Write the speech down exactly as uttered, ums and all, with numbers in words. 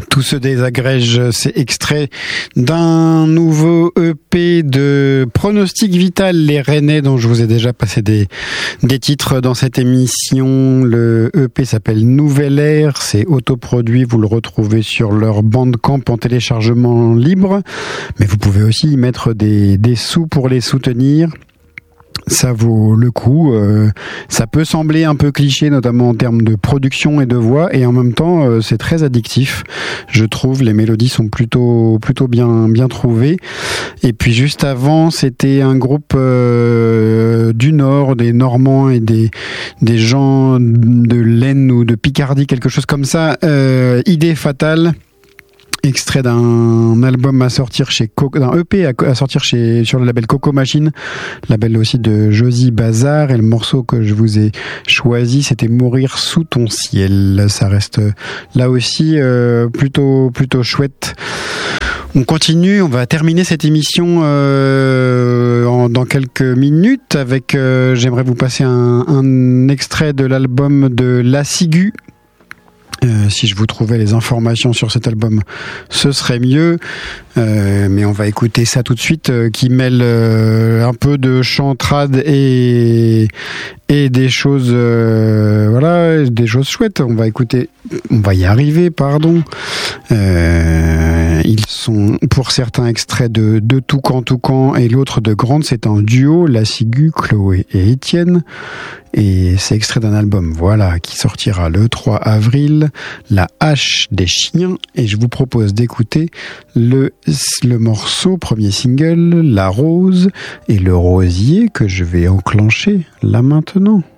Tout se désagrège, c'est extrait d'un nouveau E P de Pronostic Vital, les Rennais, dont je vous ai déjà passé des, des titres dans cette émission. Le E P s'appelle Nouvelle Ère, c'est autoproduit, vous le retrouvez sur leur Bandcamp en téléchargement libre, mais vous pouvez aussi y mettre des, des sous pour les soutenir. Ça vaut le coup. Euh, ça peut sembler un peu cliché, notamment en termes de production et de voix, et en même temps, euh, c'est très addictif. Je trouve les mélodies sont plutôt plutôt bien bien trouvées. Et puis juste avant, c'était un groupe euh, du Nord, des Normands et des des gens de l'Aisne ou de Picardie, quelque chose comme ça. Euh, Idée fatale. Extrait d'un album à sortir chez Coco, d'un E P à, à sortir chez sur le label Coco Machine, label aussi de Josie Bazar, et le morceau que je vous ai choisi, c'était Mourir sous ton ciel. Ça reste là aussi euh, plutôt plutôt chouette. On continue, on va terminer cette émission euh, en, dans quelques minutes avec euh, j'aimerais vous passer un, un extrait de l'album de La Ciguë. Euh, si je vous trouvais les informations sur cet album, ce serait mieux. Euh, mais on va écouter ça tout de suite, euh, qui mêle euh, un peu de chant trad et et des choses, euh, voilà, des choses chouettes. On va écouter, on va y arriver, pardon. Euh, ils sont pour certains extraits de de Toucan Toucan et l'autre de Grande. C'est un duo, La Ciguë, Chloé et Étienne. Et c'est extrait d'un album, voilà, qui sortira le trois avril, La Hache des Chiens. Et je vous propose d'écouter le, le morceau, premier single, La Rose et le Rosier, que je vais enclencher là maintenant.